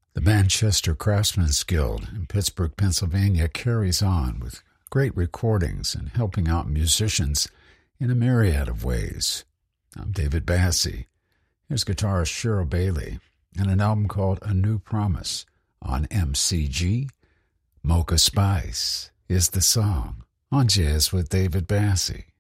The Manchester Craftsmen's Guild in Pittsburgh, Pennsylvania carries on with great recordings and helping out musicians in a myriad of ways. I'm David Bassie. Here's guitarist Cheryl Bailey and an album called A New Promise on MCG. Mocha Spice is the song on Jazz with David Bassie.